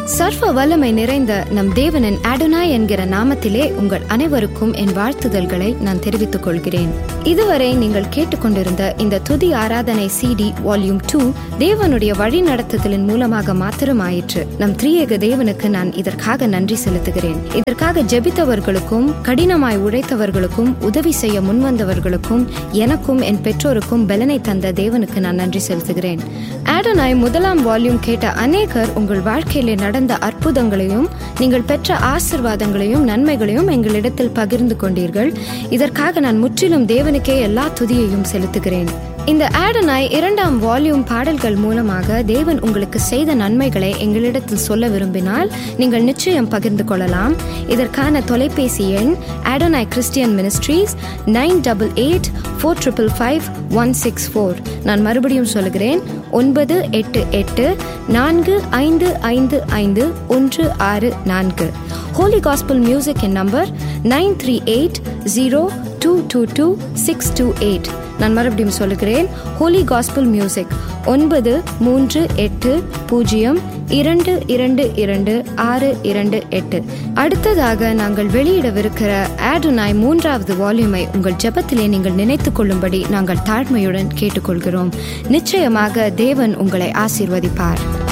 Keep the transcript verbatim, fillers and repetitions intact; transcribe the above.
சர்வ வல்லமை நிறைந்த நம் தேவனின் அடோனாய் என்கிற நாமத்திலே உங்கள் அனைவருக்கும் என் வாழ்த்துதல்களை நான் தெரிவித்துக் கொள்கிறேன். இதுவரை நீங்கள் கேட்டுக்கொண்டிருந்த இந்த துதி ஆராதனை சிடி வால்யூம் டூ தேவனுடைய வழி நடத்துதலின் மூலமாக மாத்திரமாயிற்று. நம் திரியேக தேவனுக்கு நான் இதற்காக நன்றி செலுத்துகிறேன். இதற்காக ஜெபித்தவர்களுக்கும் கடினமாய் உழைத்தவர்களுக்கும் உதவி செய்ய முன்வந்தவர்களுக்கும் எனக்கும் என் பெற்றோருக்கும் பலனை தந்த தேவனுக்கு நான் நன்றி செலுத்துகிறேன். அடோனாய் முதலாம் வால்யூம் கேட்ட அநேகர் உங்கள் வாழ்க்கையிலே நடந்த அற்புதங்களையும் நீங்கள் பெற்ற ஆசீர்வாதங்களையும் நன்மைகளையும் எங்களிடத்தில் பகிர்ந்து கொண்டீர்கள். இதற்காக நான் முற்றிலும் தேவனுக்கே எல்லா துதியையும் செலுத்துகிறேன். இந்த அடோனாய் இரண்டாம் வால்யூம் பாடல்கள் மூலமாக தேவன் உங்களுக்கு செய்த நன்மைகளை எங்களிடத்தில் சொல்ல விரும்பினால் நீங்கள் நிச்சயம் பகிர்ந்து கொள்ளலாம். இதற்கான தொலைபேசி எண் Adonai Christian ministries nine double eight four triple five one six four. நான் மறுபடியும் சொல்கிறேன், ஒன்பது எட்டு எட்டு நான்கு ஐந்து ஐந்து ஐந்து ஒன்று ஆறு நான்கு. ஹோலி காஸ்பல் மியூசிக் என் number nine three eight zero two two two six two eight. நான் மறுபடியும் சொல்லுகிறேன், ஹோலி காஸ்பல் மியூசிக் ஒன்பது மூன்று எட்டு பூஜ்ஜியம் இரண்டு இரண்டு இரண்டு ஆறு இரண்டு எட்டு. அடுத்ததாக நாங்கள் வெளியிடவிருக்கிற அடோனாய் மூன்றாவது வால்யூமை உங்கள் ஜெபத்திலே நீங்கள் நினைத்துக் கொள்ளும்படி நாங்கள் தாழ்மையுடன் கேட்டுக்கொள்கிறோம். நிச்சயமாக தேவன் உங்களை ஆசீர்வதிப்பார்.